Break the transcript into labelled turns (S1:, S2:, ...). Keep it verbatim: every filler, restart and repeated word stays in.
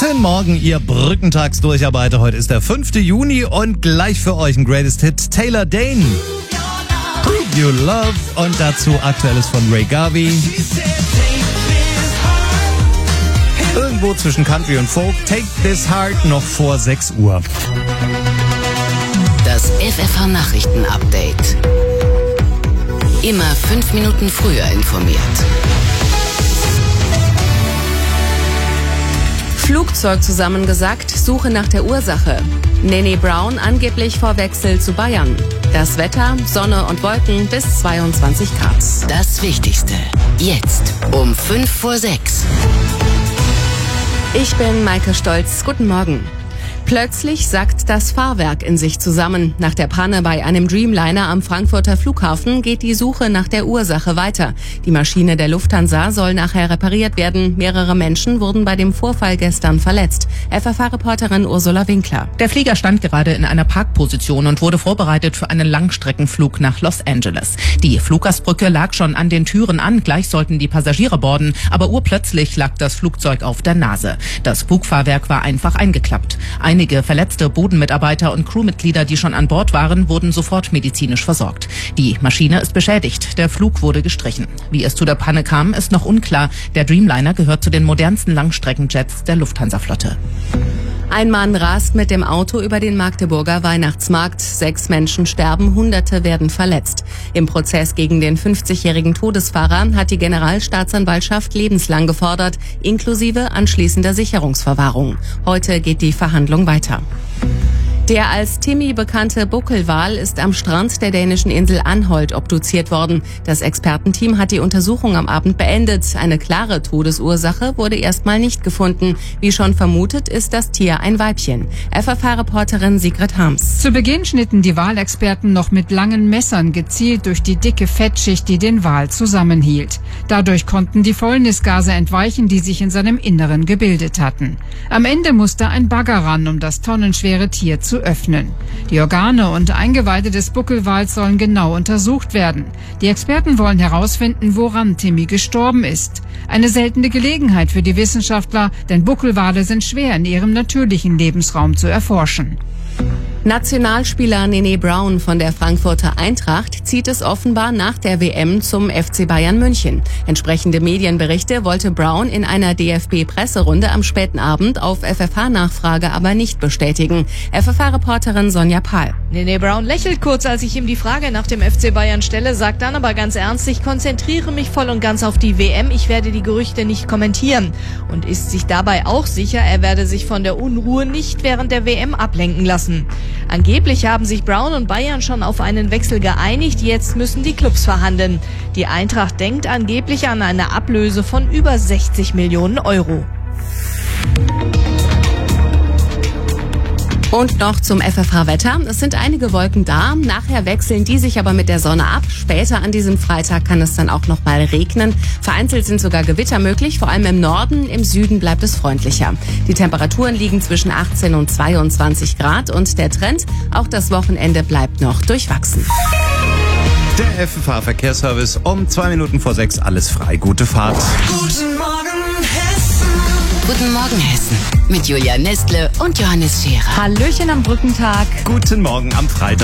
S1: Guten Morgen, ihr Brückentagsdurcharbeiter. Heute ist der fünfte Juni und gleich für euch ein Greatest Hit. Taylor Dane. Prove Your Love. Und dazu Aktuelles von Ray Garvey. Irgendwo zwischen Country und Folk. Take This Heart noch vor sechs Uhr.
S2: Das F F H-Nachrichten-Update. Immer fünf Minuten früher informiert.
S3: Flugzeug zusammengesackt, Suche nach der Ursache. Nene Brown angeblich vor Wechsel zu Bayern. Das Wetter, Sonne und Wolken bis zweiundzwanzig Grad.
S2: Das Wichtigste. Jetzt um fünf vor sechs.
S3: Ich bin Maike Stolz. Guten Morgen. Plötzlich sackt das Fahrwerk in sich zusammen. Nach der Panne bei einem Dreamliner am Frankfurter Flughafen geht die Suche nach der Ursache weiter. Die Maschine der Lufthansa soll nachher repariert werden. Mehrere Menschen wurden bei dem Vorfall gestern verletzt. F F H-Reporterin Ursula Winkler.
S4: Der Flieger stand gerade in einer Parkposition und wurde vorbereitet für einen Langstreckenflug nach Los Angeles. Die Fluggastbrücke lag schon an den Türen an, gleich sollten die Passagiere boarden, aber urplötzlich lag das Flugzeug auf der Nase. Das Bugfahrwerk war einfach eingeklappt. Einige verletzte Bodenmitarbeiter und Crewmitglieder, die schon an Bord waren, wurden sofort medizinisch versorgt. Die Maschine ist beschädigt, der Flug wurde gestrichen. Wie es zu der Panne kam, ist noch unklar. Der Dreamliner gehört zu den modernsten Langstreckenjets der Lufthansa-Flotte.
S3: Ein Mann rast mit dem Auto über den Magdeburger Weihnachtsmarkt. Sechs Menschen sterben, Hunderte werden verletzt. Im Prozess gegen den fünfzigjährigen Todesfahrer hat die Generalstaatsanwaltschaft lebenslang gefordert, inklusive anschließender Sicherungsverwahrung. Heute geht die Verhandlung weiter. Der als Timmy bekannte Buckelwal ist am Strand der dänischen Insel Anholt obduziert worden. Das Expertenteam hat die Untersuchung am Abend beendet. Eine klare Todesursache wurde erstmal nicht gefunden. Wie schon vermutet, ist das Tier ein Weibchen. F F H-Reporterin Sigrid Harms.
S5: Zu Beginn schnitten die Walexperten noch mit langen Messern gezielt durch die dicke Fettschicht, die den Wal zusammenhielt. Dadurch konnten die Fäulnisgase entweichen, die sich in seinem Inneren gebildet hatten. Am Ende musste ein Bagger ran, um das tonnenschwere Tier zu öffnen. Die Organe und Eingeweide des Buckelwals sollen genau untersucht werden. Die Experten wollen herausfinden, woran Timmy gestorben ist. Eine seltene Gelegenheit für die Wissenschaftler, denn Buckelwale sind schwer in ihrem natürlichen Lebensraum zu erforschen.
S3: Nationalspieler Nene Brown von der Frankfurter Eintracht zieht es offenbar nach der W M zum F C Bayern München. Entsprechende Medienberichte wollte Brown in einer D F B-Presserunde am späten Abend auf F F H-Nachfrage aber nicht bestätigen. F F H-Reporterin Sonja Pahl.
S6: Nene Brown lächelt kurz, als ich ihm die Frage nach dem F C Bayern stelle, sagt dann aber ganz ernst, ich konzentriere mich voll und ganz auf die W M, ich werde die Gerüchte nicht kommentieren. Und ist sich dabei auch sicher, er werde sich von der Unruhe nicht während der W M ablenken lassen. Angeblich haben sich Brown und Bayern schon auf einen Wechsel geeinigt, jetzt müssen die Clubs verhandeln. Die Eintracht denkt angeblich an eine Ablöse von über sechzig Millionen Euro.
S3: Und noch zum F F H-Wetter. Es sind einige Wolken da, nachher wechseln die sich aber mit der Sonne ab. Später an diesem Freitag kann es dann auch noch mal regnen. Vereinzelt sind sogar Gewitter möglich, vor allem im Norden. Im Süden bleibt es freundlicher. Die Temperaturen liegen zwischen achtzehn und zweiundzwanzig Grad und der Trend, auch das Wochenende bleibt noch durchwachsen.
S1: Der F F H-Verkehrsservice um zwei Minuten vor sechs, alles frei. Gute Fahrt.
S2: Guten Morgen, Hessen. Guten Morgen, Hessen. Mit Julia Nestle und Johannes Scherer.
S3: Hallöchen am Brückentag.
S1: Guten Morgen am Freitag.